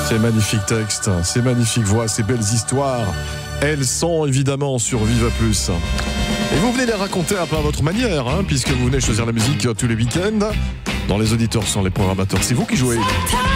Ces magnifiques textes, ces magnifiques voix, ces belles histoires, elles sont évidemment sur Viva Plus. Et vous venez les raconter un peu à votre manière, puisque vous venez choisir la musique tous les week-ends. Dans les auditeurs sont les programmateurs, c'est vous qui jouez.